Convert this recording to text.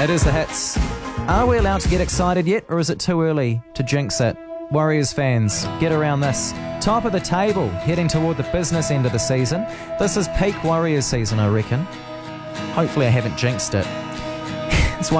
It is the hits. Are we allowed to get excited yet, or is it too early to jinx it? Warriors fans, get around this. Top of the table, heading toward the business end of the season. This is peak Warriors season, I reckon. Hopefully I haven't jinxed it.